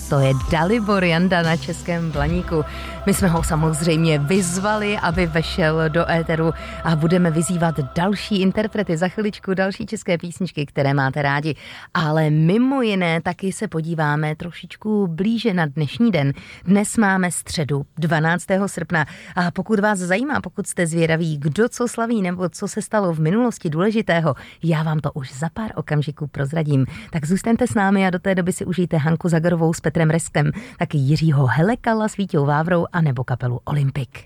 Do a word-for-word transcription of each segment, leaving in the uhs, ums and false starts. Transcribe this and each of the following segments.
to je Dalibor Janda na Českém Blaníku. My jsme ho samozřejmě vyzvali, aby vešel do éteru a budeme vyzývat další interprety, za chviličku další české písničky, které máte rádi. Ale mimo jiné taky se podíváme trošičku blíže na dnešní den. Dnes máme středu dvanáctého srpna a pokud vás zajímá, pokud jste zvědaví, kdo co slaví nebo co se stalo v minulosti důležitého, já vám to už za pár okamžiků prozradím. Tak zůstaňte s námi a do té doby si užijte Hanku Zagorovou s Petrem Reskem, taky Jiřího Helekala s Víťou Vávrou a nebo kapelu Olympik.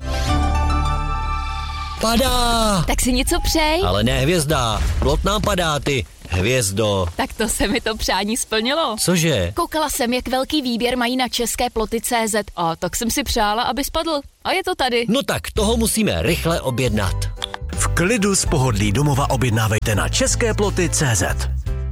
Padá! Tak si něco přej. Ale ne hvězda, plot nám padá, ty hvězdo. Tak to se mi to přání splnilo. Cože? Koukala jsem, jak velký výběr mají na české ploty tečka cé zet a tak jsem si přála, aby spadl. A je to tady. No tak toho musíme rychle objednat. V klidu z pohodlí domova objednávejte na české ploty tečka cé zet.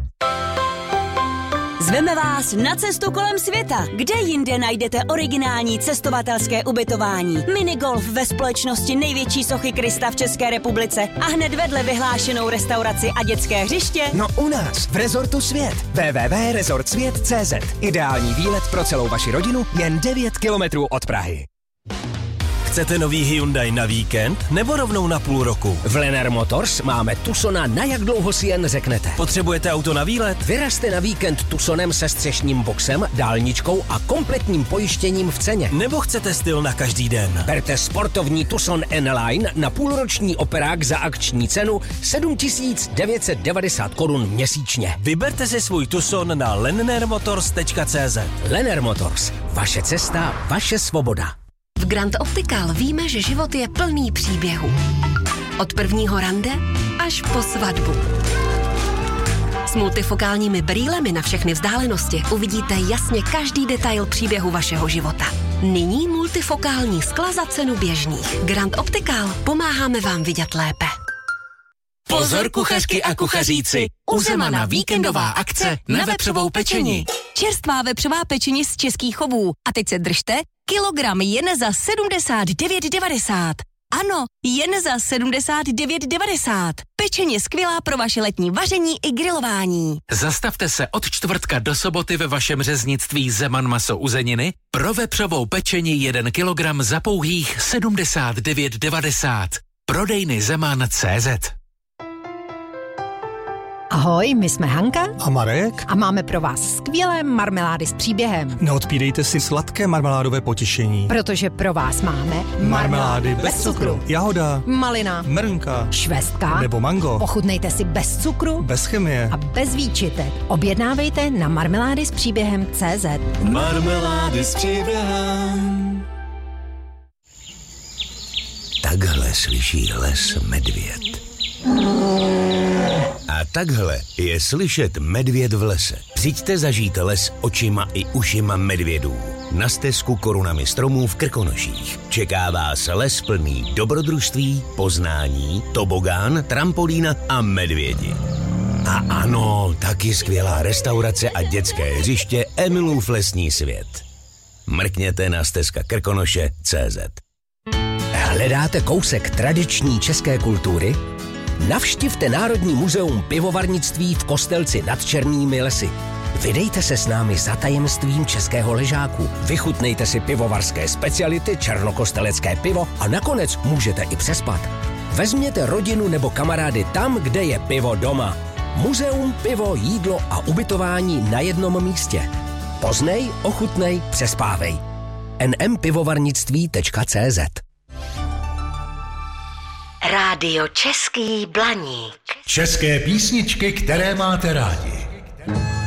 Zveme vás na cestu kolem světa. Kde jinde najdete originální cestovatelské ubytování? Minigolf ve společnosti největší sochy Krista v České republice a hned vedle vyhlášenou restauraci a dětské hřiště? No u nás, v Rezortu Svět. w w w tečka rezort svět tečka cé zet. Ideální výlet pro celou vaši rodinu jen devět kilometrů od Prahy. Chcete nový Hyundai na víkend nebo rovnou na půl roku? V Lennar Motors máme Tucsona na jak dlouho si jen řeknete. Potřebujete auto na výlet? Vyrazte na víkend Tucsonem se střešním boxem, dálničkou a kompletním pojištěním v ceně. Nebo chcete styl na každý den? Berte sportovní Tucson N-Line na půlroční operák za akční cenu sedm tisíc devět set devadesát korun měsíčně. Vyberte si svůj Tucson na lennar motors tečka cé zet. Lennar Motors. Vaše cesta, vaše svoboda. V Grand Optical víme, že život je plný příběhů. Od prvního rande až po svatbu. S multifokálními brýlemi na všechny vzdálenosti uvidíte jasně každý detail příběhu vašeho života. Nyní multifokální skla za cenu běžných. Grand Optical, pomáháme vám vidět lépe. Pozor kuchařky a kuchaříci, u Zemana víkendová akce na vepřovou pečení. Čerstvá vepřová pečení z českých chovů. A teď se držte, kilogram jen za sedmdesát devět devadesát. Ano, jen za sedmdesát devět devadesát. Pečeně skvělá pro vaše letní vaření i grilování. Zastavte se od čtvrtka do soboty ve vašem řeznictví Zeman maso uzeniny pro vepřovou pečení jeden kilogram za pouhých sedmdesát devět devadesát. Prodejny Zeman tečka cé zet. Ahoj, my jsme Hanka a Marek a máme pro vás skvělé marmelády s příběhem. Neodpírejte si sladké marmeládové potěšení. Protože pro vás máme marmelády bez, bez cukru, jahoda, malina, mrnka, švestka nebo mango. Pochutnejte si bez cukru, bez chemie a bez výčitek. Objednávejte na marmelády s příběhem tečka cé zet. Marmelády s příběhem. Takhle slyší les medvěd. A takhle je slyšet medvěd v lese. Přijďte zažít les očima i ušima medvědů. Na stezku korunami stromů v Krkonoších. Čeká vás les plný dobrodružství, poznání, tobogán, trampolína a medvědi. A ano, taky skvělá restaurace a dětské hřiště Emilův lesní svět. Mrkněte na stezka krkonoše tečka cé zet. Hledáte kousek tradiční české kultury? Navštivte Národní muzeum pivovarnictví v Kostelci nad Černými lesy. Vydejte se s námi za tajemstvím českého ležáku. Vychutnejte si pivovarské speciality, černokostelecké pivo a nakonec můžete i přespat. Vezměte rodinu nebo kamarády tam, kde je pivo doma. Muzeum, pivo, jídlo a ubytování na jednom místě. Poznej, ochutnej, přespávej. en em pivovarnictví tečka cé zet. Rádio Český Blaník. České písničky, které máte rádi.